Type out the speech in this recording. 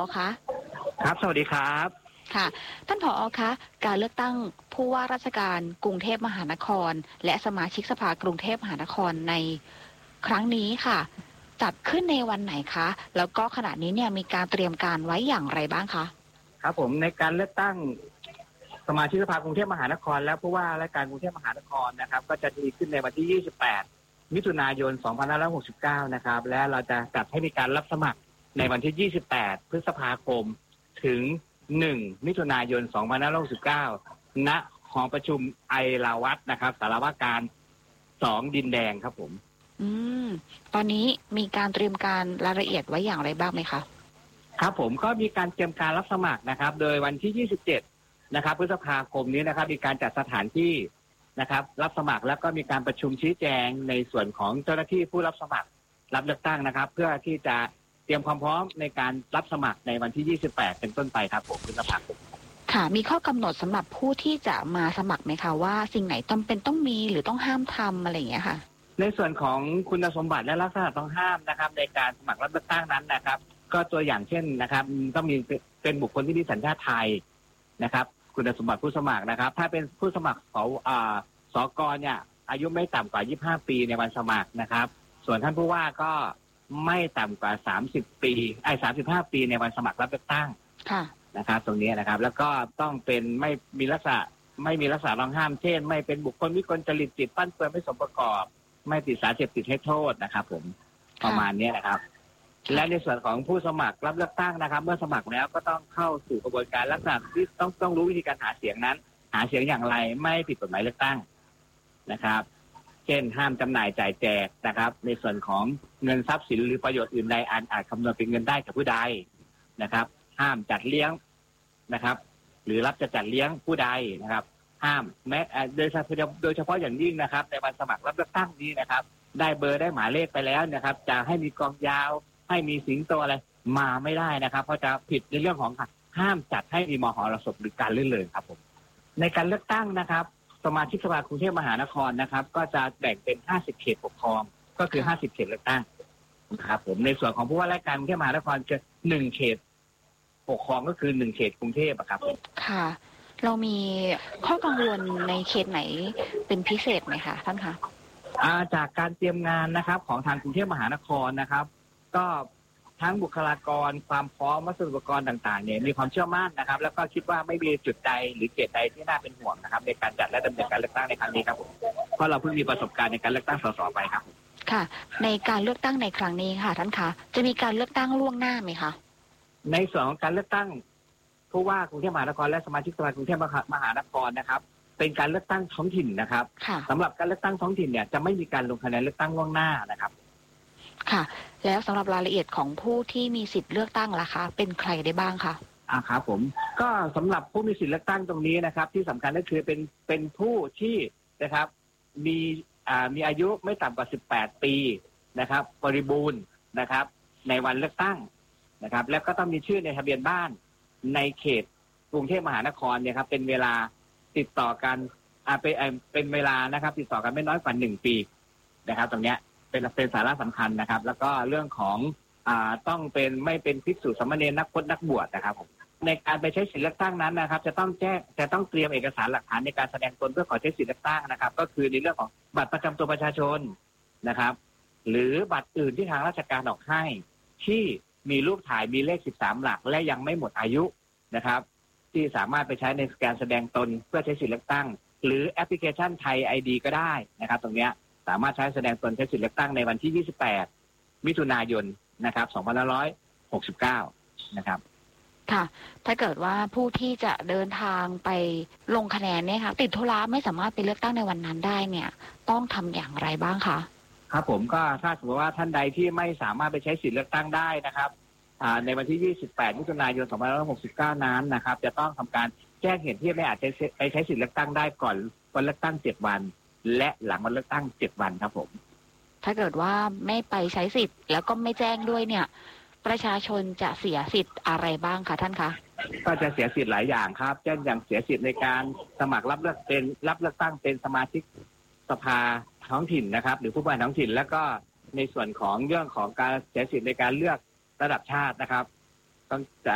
คะครับสวัสดีครับค่ะท่านผอคะการเลือกตั้งผู้ว่าราชการกรุงเทพมหานครและสมาชิกสภากรุงเทพมหานครในครั้งนี้ค่ะจัดขึ้นในวันไหนคะแล้วก็ขณะนี้เนี่ยมีการเตรียมการไว้อย่างไรบ้างคะครับผมในการเลือกตั้งสมาชิกสภากรุงเทพมหานครและผู้ว่าราชการกรุงเทพมหานครนะครับก็จะมีขึ้นในวันที่28มิถุนายน2569นะครับและเราจะจัดให้มีการรับสมัครในวันที่28พฤษภาคมถึง1มิถุนายน2569ณหอประชุมไอราวัตนะครับสารวาการ2ดินแดงครับผมตอนนี้มีการเตรียมการรายละเอียดไว้อย่างไรบ้างไหมคะครับผมก็มีการเตรียมการรับสมัครนะครับโดยวันที่27นะครับพฤษภาคมนี้นะครับมีการจัดสถานที่นะครับรับสมัครแล้วก็มีการประชุมชี้แจงในส่วนของเจ้าหน้าที่ผู้รับสมัครรับเลือกตั้งนะครับเพื่อที่จะเตรียมความพร้อมในการรับสมัครในวันที่28เป็นต้นไปครับผมพฤษภาคมค่ะมีข้อกำหนดสำหรับผู้ที่จะมาสมัครไหมคะว่าสิ่งไหนจำเป็นต้องมีหรือต้องห้ามทำอะไรอย่างเงี้ยค่ะในส่วนของคุณสมบัติและลักษณะต้องห้ามนะครับในการสมัครรับเลือกตั้งนั้นนะครับก็ตัวอย่างเช่นนะครับต้องมีเป็นบุคคลที่มีสัญชาติไทยนะครับคุณสมบัติผู้สมัครนะครับถ้าเป็นผู้สมัครสกเนี่ยอายุไม่ต่ำกว่า25ปีในวันสมัครนะครับส่วนท่านผู้ว่าก็ไม่ต่ำกว่า30ปี35ปีในวันสมัครรับเลือกตั้งนะครับตรงนี้นะครับแล้วก็ต้องเป็นไม่มีลักษณะต้องห้ามเช่นไม่เป็นบุคคลวิกลจริตจิตปั้นเปื้อนไม่สมประกอบไม่ติดสารเสพติดให้โทษนะครับผมประมาณนี้นะครับและในส่วนของผู้สมัครรับเลือกตั้งนะครับเมื่อสมัครแล้วก็ต้องเข้าสู่กระบวนการลักษณะที่ต้องรู้วิธีการหาเสียงนั้นหาเสียงอย่างไรไม่ผิดกฎหมายเลือกตั้งนะครับเช่นห้ามจำหน่ายจ่ายแจกนะครับในส่วนของเงินทรัพย์สินหรือประโยชน์อื่นใดอาจคำนวณเป็นเงินได้กับผู้ใดนะครับห้ามจัดเลี้ยงนะครับหรือรับจะจัดเลี้ยงผู้ใดนะครับห้ามแม้โดยเฉพาะอย่างยิ่งนะครับในวันสมัครรับเลือกตั้งนี้นะครับได้เบอร์ได้หมายเลขไปแล้วนะครับจะให้มีกองยาวให้มีสิงโตอะไรมาไม่ได้นะครับเพราะจะผิดในเรื่องของห้ามจัดให้มีมหรสพหรือการลื่นเริงครับผมในการเลือกตั้งนะครับสมาชิกสภากรุงเทพมหานครนะครับก็จะแบ่งเป็น50เขตปกครองก็คือ50เขตเลือกตั้งครับผมในส่วนของผู้ว่าราชการกรุงเทพมหานครจะ1เขตปกครองก็คือ1เขตกรุงเทพครับค่ะเรามีข้อกังวลในเขตไหนเป็นพิเศษไหมคะท่านคะจากการเตรียมงานนะครับของทางกรุงเทพมหานครนะครับก็ทั้งบุคลากรความพร้อมวัสดุอุปกรณ์ต่างๆเนี่ยมีความเชื่อมั่นนะครับแล้วก็คิดว่าไม่มีจุดใดหรือเขตใดที่น่าเป็นห่วงนะครับในการจัดและดำเนินการเลือกตั้งในครั้งนี้ครับผมเพราะเราเพิ่งมีประสบการณ์ในการเลือกตั้งส.ส.ไปครับค่ะในการเลือกตั้งในครั้งนี้ค่ะท่านคะจะมีการเลือกตั้งล่วงหน้าไหมคะในส่วนของการเลือกตั้งผู้ว่ากรุงเทพมหานครและสมาชิกสภากรุงเทพมหานครนะครับเป็นการเลือกตั้งท้องถิ่นนะครับสำหรับการเลือกตั้งท้องถิ่นเนี่ยจะไม่มีการลงคะแนนเลือกตั้งล่วงหน้านะครับค่ะแล้วสำหรับรายละเอียดของผู้ที่มีสิทธิ์เลือกตั้งล่ะคะเป็นใครได้บ้างคะครับผมก็สำหรับผู้มีสิทธิ์เลือกตั้งตรงนี้นะครับที่สำคัญก็คือเป็นผู้ที่นะครับมีอายุไม่ต่ำกว่า18ปีนะครับบริบูรณ์นะครับในวันเลือกตั้งนะครับแล้วก็ต้องมีชื่อในทะเบียนบ้านในเขตกรุงเทพมหานครเนี่ยครับเป็นเวลาติดต่อกันเป็นเวลานะครับติดต่อกันไม่น้อยกว่า1ปีนะครับตรงเนี้ยเป็นสาระสำคัญนะครับแล้วก็เรื่องของต้องไม่เป็นภิกษุสามเณรนักพจน์นักบวชนะครับผมในการไปใช้สิทธิเลือกตั้งนั้นนะครับจะต้องเตรียมเอกสารหลักฐานในการแสดงตนเพื่อขอใช้สิทธิเลือกตั้งนะครับก็คือในเรื่องของบัตรประจำตัวประชาชนนะครับหรือบัตรอื่นที่ทางราชการออกให้ที่มีรูปถ่ายมีเลข13หลักและยังไม่หมดอายุนะครับที่สามารถไปใช้ในการแสดงตนเพื่อใช้สิทธิเลือกตั้งหรือแอปพลิเคชันไทย ID ก็ได้นะครับตรงเนี้ยสามารถใช้แสดงตนใช้สิทธิเลือกตั้งในวันที่28มิถุนายนนะครับ2569นะครับค่ะถ้าเกิดว่าผู้ที่จะเดินทางไปลงคะแนนเนี่ยค่ะติดธุระไม่สามารถไปเลือกตั้งในวันนั้นได้เนี่ยต้องทำอย่างไรบ้างคะครับผมก็ถ้าสมมติว่าท่านใดที่ไม่สามารถไปใช้สิทธิเลือกตั้งได้นะครับในวันที่28มิถุนายน2569นั้นนะครับจะต้องทำการแจ้งเหตุที่ไม่อาจจะไปใช้สิทธิเลือกตั้งได้ก่อนวันเลือกตั้ง7วันและหลังวันเลือกตั้ง7วันครับผมถ้าเกิดว่าไม่ไปใช้สิทธิ์แล้วก็ไม่แจ้งด้วยเนี่ยประชาชนจะเสียสิทธิ์อะไรบ้างคะท่านคะก็จะเสียสิทธิ์หลายอย่างครับเช่นอย่างเสียสิทธิ์ในการสมัครรับเลือกตั้งเป็นสมาชิกสภาท้องถิ่นนะครับหรือผู้บริหารท้องถิ่นแล้วก็ในส่วนของเรื่องของการเสียสิทธิ์ในการเลือกระดับชาตินะครับต้อง